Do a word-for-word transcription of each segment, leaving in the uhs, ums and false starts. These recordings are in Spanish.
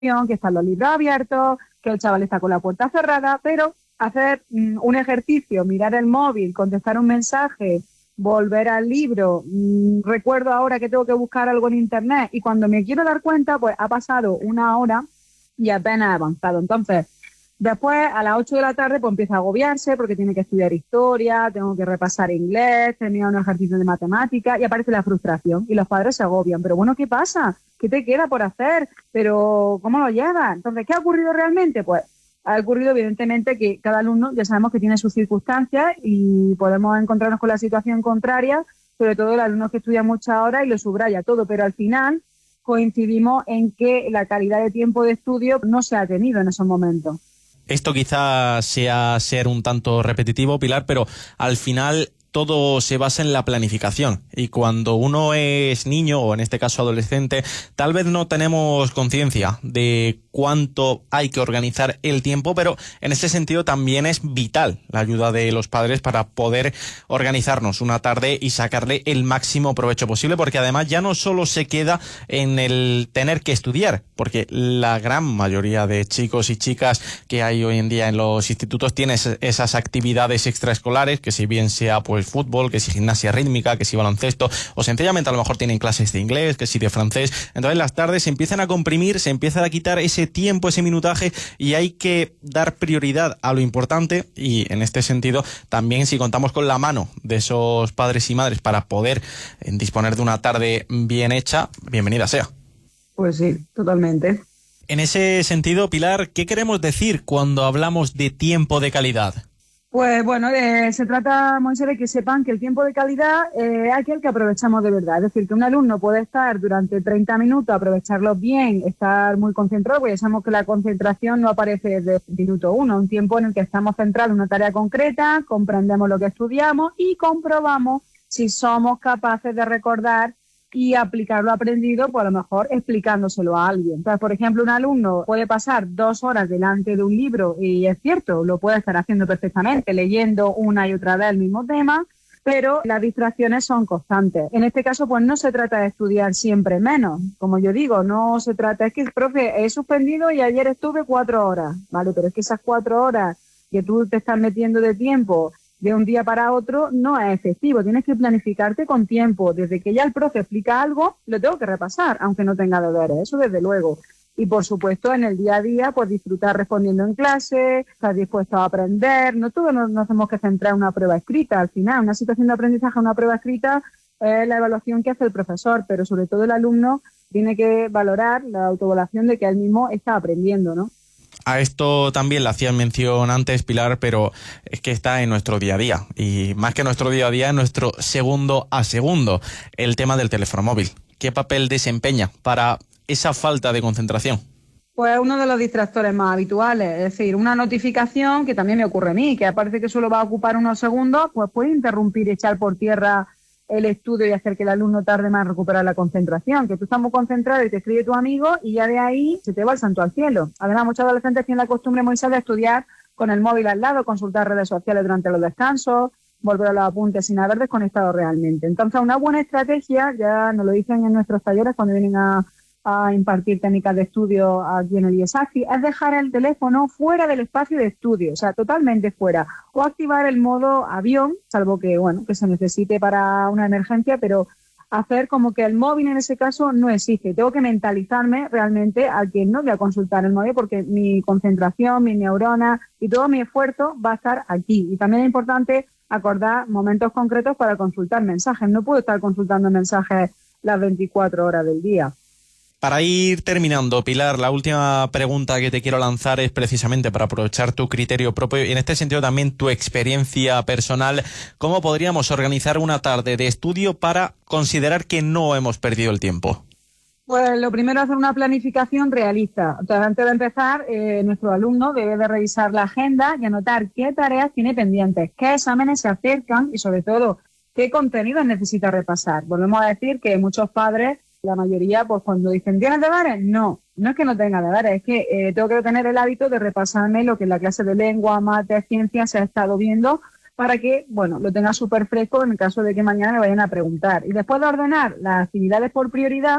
que están los libros abiertos, que el chaval está con la puerta cerrada, pero hacer mm, un ejercicio, mirar el móvil, contestar un mensaje, volver al libro, mmm, recuerdo ahora que tengo que buscar algo en internet y cuando me quiero dar cuenta, pues ha pasado una hora y apenas he avanzado. Entonces, después a las ocho de la tarde pues empieza a agobiarse porque tiene que estudiar historia, tengo que repasar inglés, terminar un ejercicio de matemáticas y aparece la frustración y los padres se agobian. Pero bueno, ¿qué pasa? ¿Qué te queda por hacer? ¿Pero cómo lo llevas? Entonces, ¿qué ha ocurrido realmente? Pues ha ocurrido evidentemente que cada alumno ya sabemos que tiene sus circunstancias y podemos encontrarnos con la situación contraria, sobre todo el alumno que estudia muchas horas y lo subraya todo, pero al final coincidimos en que la calidad de tiempo de estudio no se ha tenido en esos momentos. Esto quizás sea ser un tanto repetitivo, Pilar, pero al final todo se basa en la planificación y cuando uno es niño o en este caso adolescente, tal vez no tenemos conciencia de cuánto hay que organizar el tiempo, pero en ese sentido también es vital la ayuda de los padres para poder organizarnos una tarde y sacarle el máximo provecho posible, porque además ya no solo se queda en el tener que estudiar, porque la gran mayoría de chicos y chicas que hay hoy en día en los institutos tienen esas actividades extraescolares, que si bien sea pues fútbol, que si gimnasia rítmica, que si baloncesto, o sencillamente a lo mejor tienen clases de inglés, que si de francés. Entonces las tardes se empiezan a comprimir, se empieza a quitar ese tiempo, ese minutaje, y hay que dar prioridad a lo importante. Y en este sentido también, si contamos con la mano de esos padres y madres para poder eh, disponer de una tarde bien hecha, bienvenida sea. Pues sí, totalmente. En ese sentido, Pilar, ¿qué queremos decir cuando hablamos de tiempo de calidad? Pues bueno, eh, se trata, Moisés, de que sepan que el tiempo de calidad eh, es aquel que aprovechamos de verdad. Es decir, que un alumno puede estar durante treinta minutos, aprovecharlos bien, estar muy concentrado, porque ya sabemos que la concentración no aparece desde el minuto uno, un tiempo en el que estamos centrados en una tarea concreta, comprendemos lo que estudiamos y comprobamos si somos capaces de recordar y aplicar lo aprendido, pues a lo mejor explicándoselo a alguien. Entonces, por ejemplo, un alumno puede pasar dos horas delante de un libro y es cierto, lo puede estar haciendo perfectamente, leyendo una y otra vez el mismo tema, pero las distracciones son constantes. En este caso, pues no se trata de estudiar siempre menos. Como yo digo, no se trata, es que, profe, he suspendido y ayer estuve cuatro horas, ¿vale? Pero es que esas cuatro horas que tú te estás metiendo de tiempo de un día para otro no es efectivo. Tienes que planificarte con tiempo. Desde que ya el profe explica algo, lo tengo que repasar, aunque no tenga deberes. Eso desde luego. Y por supuesto, en el día a día, pues disfrutar respondiendo en clase, estar dispuesto a aprender. No todos nos, nos tenemos que centrar en una prueba escrita. Al final, una situación de aprendizaje, una prueba escrita, es la evaluación que hace el profesor, pero sobre todo el alumno tiene que valorar la autoevaluación de que él mismo está aprendiendo, ¿no? A esto también le hacías mención antes, Pilar, pero es que está en nuestro día a día. Y más que nuestro día a día, en nuestro segundo a segundo. El tema del teléfono móvil. ¿Qué papel desempeña para esa falta de concentración? Pues uno de los distractores más habituales. Es decir, una notificación, que también me ocurre a mí, que parece que solo va a ocupar unos segundos, pues puede interrumpir y echar por tierra el estudio y hacer que el alumno tarde más en recuperar la concentración, que tú estás muy concentrado y te escribe tu amigo y ya de ahí se te va el santo al cielo. Además, muchos adolescentes tienen la costumbre, Moisés, de estudiar con el móvil al lado, consultar redes sociales durante los descansos, volver a los apuntes sin haber desconectado realmente. Entonces, una buena estrategia, ya nos lo dicen en nuestros talleres cuando vienen a, a impartir técnicas de estudio aquí en el IESACI, es dejar el teléfono fuera del espacio de estudio, o sea, totalmente fuera, o activar el modo avión, salvo que, bueno, que se necesite para una emergencia, pero hacer como que el móvil en ese caso no existe. Tengo que mentalizarme realmente a que no voy a consultar el móvil porque mi concentración, mi neurona y todo mi esfuerzo va a estar aquí. Y también es importante acordar momentos concretos para consultar mensajes. No puedo estar consultando mensajes las veinticuatro horas del día. Para ir terminando, Pilar, la última pregunta que te quiero lanzar es precisamente para aprovechar tu criterio propio y en este sentido también tu experiencia personal. ¿Cómo podríamos organizar una tarde de estudio para considerar que no hemos perdido el tiempo? Pues lo primero es hacer una planificación realista. Entonces, antes de empezar, eh, nuestro alumno debe de revisar la agenda y anotar qué tareas tiene pendientes, qué exámenes se acercan y sobre todo qué contenidos necesita repasar. Volvemos a decir que muchos padres, la mayoría, pues cuando dicen, ¿tienes deberes? No, no es que no tenga deberes, es que eh, tengo que tener el hábito de repasarme lo que en la clase de lengua, mate, ciencia se ha estado viendo para que, bueno, lo tenga súper fresco en el caso de que mañana me vayan a preguntar. Y después de ordenar las actividades por prioridad,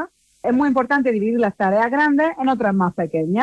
es muy importante dividir las tareas grandes en otras más pequeñas.